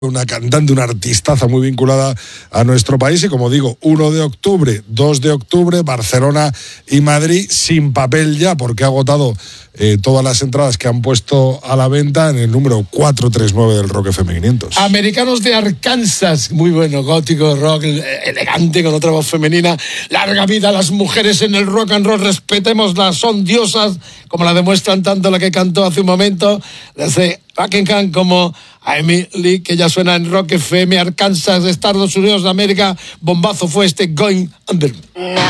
una cantante, una artistaza muy vinculada a nuestro país y como digo, 1 de octubre, 2 de octubre, Barcelona y Madrid sin papel ya porque ha agotado todas las entradas que han puesto a la venta en el número 439 del Rock FM 500. Americanos de Arkansas, muy bueno, gótico, rock, elegante, con otra voz femenina. Larga vida a las mujeres en el rock and roll, respetémoslas, son diosas, como la demuestran tanto la que cantó hace un momento, desde Buckingham como a Emily, que ya suena en Rock FM, Arkansas, Estados Unidos de América. Bombazo fue este Going Under.